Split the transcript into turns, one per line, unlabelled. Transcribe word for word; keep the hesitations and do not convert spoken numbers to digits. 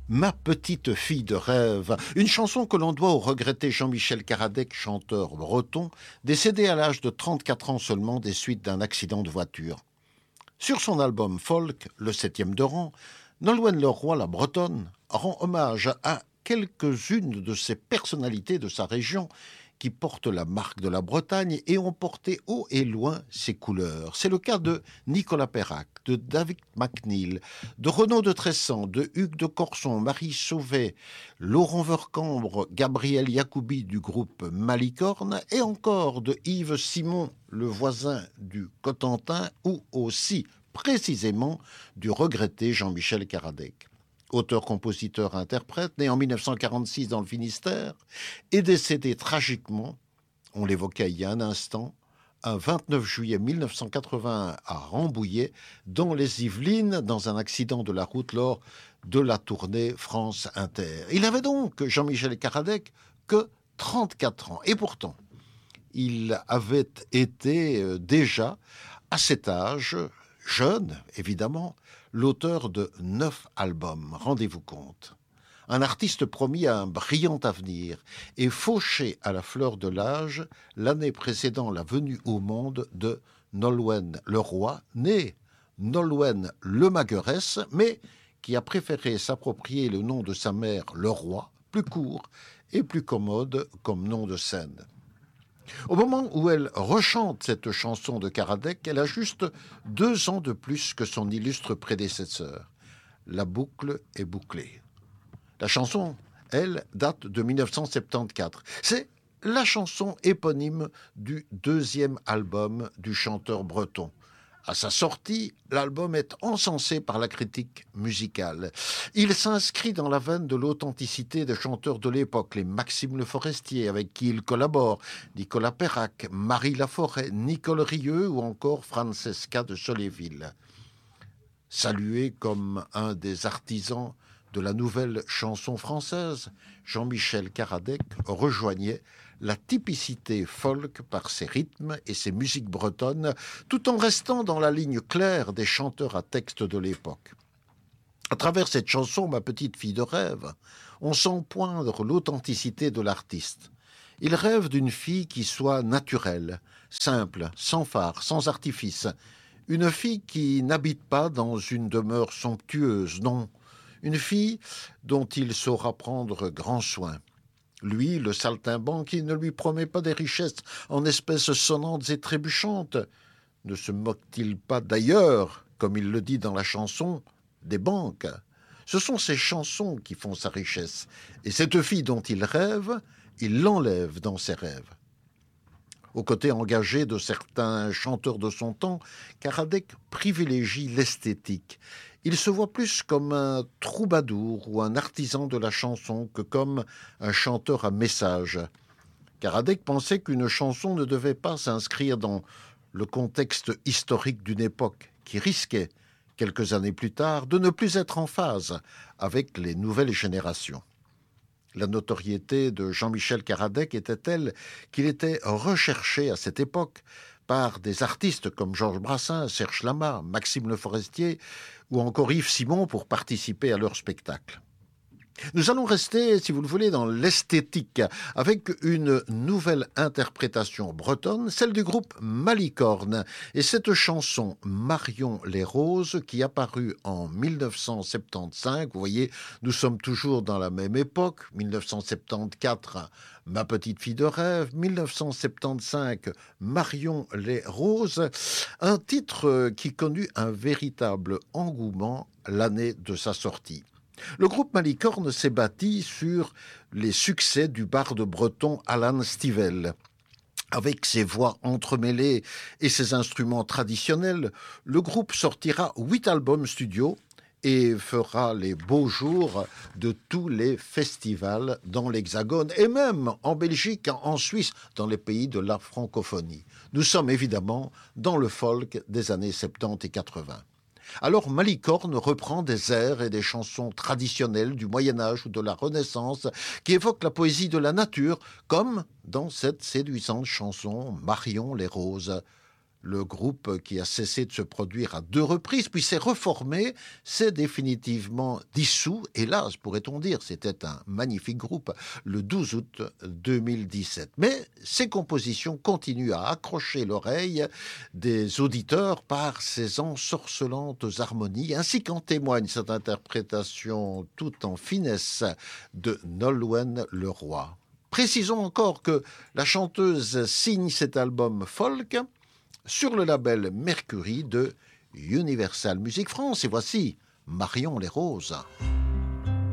Ma petite fille de rêve, une chanson que l'on doit au regretté Jean-Michel Karadec, chanteur breton, décédé à l'âge de trente-quatre ans seulement des suites d'un accident de voiture. Sur son album Folk, le septième de rang, Nolwenn Leroy, la bretonne, rend hommage à quelques-unes de ces personnalités de sa région qui portent la marque de la Bretagne et ont porté haut et loin ses couleurs. C'est le cas de Nicolas Perrac, de David McNeil, de Renaud de Tressan, de Hugues de Corson, Marie Sauvet, Laurent Vercambre, Gabriel Yacoubi du groupe Malicorne et encore de Yves Simon, le voisin du Cotentin, ou aussi précisément du regretté Jean-Michel Karadec. Auteur, compositeur, interprète, né en mille neuf cent quarante-six dans le Finistère, et décédé tragiquement, on l'évoquait il y a un instant, un vingt-neuf juillet mille neuf cent quatre-vingt-un à Rambouillet, dans les Yvelines, dans un accident de la route lors de la tournée France Inter. Il avait donc, Jean-Michel Karadec, que trente-quatre ans. Et pourtant, il avait été euh, déjà, à cet âge, jeune, évidemment, l'auteur de neuf albums, rendez-vous compte. Un artiste promis à un brillant avenir et fauché à la fleur de l'âge l'année précédant la venue au monde de Nolwenn Leroy, née Nolwenn Lemagueresse, mais qui a préféré s'approprier le nom de sa mère Leroy, plus court et plus commode comme nom de scène. Au moment où elle rechante cette chanson de Karadec, elle a juste deux ans de plus que son illustre prédécesseur. La boucle est bouclée. La chanson, elle, date de mille neuf cent soixante-quatorze. C'est la chanson éponyme du deuxième album du chanteur breton. À sa sortie, l'album est encensé par la critique musicale. Il s'inscrit dans la veine de l'authenticité des chanteurs de l'époque, les Maxime Le Forestier, avec qui il collabore, Nicolas Perrac, Marie Laforêt, Nicole Rieu ou encore Francesca de Soléville. Salué comme un des artisans de la nouvelle chanson française, Jean-Michel Karadec rejoignait la typicité folk par ses rythmes et ses musiques bretonnes, tout en restant dans la ligne claire des chanteurs à texte de l'époque. À travers cette chanson, Ma petite fille de rêve, on sent poindre l'authenticité de l'artiste. Il rêve d'une fille qui soit naturelle, simple, sans phare, sans artifice. Une fille qui n'habite pas dans une demeure somptueuse, non. Une fille dont il saura prendre grand soin. Lui, le saltimbanque, qui ne lui promet pas des richesses en espèces sonnantes et trébuchantes. Ne se moque-t-il pas d'ailleurs, comme il le dit dans la chanson, des banques? Ce sont ces chansons qui font sa richesse. Et cette fille dont il rêve, il l'enlève dans ses rêves. Aux côtés engagés de certains chanteurs de son temps, Karadec privilégie l'esthétique. Il se voit plus comme un troubadour ou un artisan de la chanson que comme un chanteur à message. Karadec pensait qu'une chanson ne devait pas s'inscrire dans le contexte historique d'une époque qui risquait, quelques années plus tard, de ne plus être en phase avec les nouvelles générations. La notoriété de Jean-Michel Karadec était telle qu'il était recherché à cette époque par des artistes comme Georges Brassens, Serge Lama, Maxime Le Forestier ou encore Yves Simon pour participer à leur spectacle. Nous allons rester, si vous le voulez, dans l'esthétique avec une nouvelle interprétation bretonne, celle du groupe Malicorne. Et cette chanson Marion les Roses qui apparut en mille neuf cent soixante-quinze, vous voyez, nous sommes toujours dans la même époque, mille neuf cent soixante-quatorze, Ma petite fille de rêve, mille neuf cent soixante-quinze, Marion les Roses, un titre qui connut un véritable engouement l'année de sa sortie. Le groupe Malicorne s'est bâti sur les succès du barde breton Alan Stivell. Avec ses voix entremêlées et ses instruments traditionnels, le groupe sortira huit albums studio et fera les beaux jours de tous les festivals dans l'Hexagone et même en Belgique, en Suisse, dans les pays de la francophonie. Nous sommes évidemment dans le folk des années soixante-dix et quatre-vingts. Alors Malicorne reprend des airs et des chansons traditionnelles du Moyen-Âge ou de la Renaissance qui évoquent la poésie de la nature, comme dans cette séduisante chanson Marion les Roses. Le groupe qui a cessé de se produire à deux reprises, puis s'est reformé, s'est définitivement dissous. Hélas, pourrait-on dire, c'était un magnifique groupe, le douze août deux mille dix-sept. Mais ces compositions continuent à accrocher l'oreille des auditeurs par ces ensorcelantes harmonies, ainsi qu'en témoigne cette interprétation tout en finesse de Nolwenn Leroy. Précisons encore que la chanteuse signe cet album folk sur le label Mercury de Universal Music France. Et voici Marion les Roses.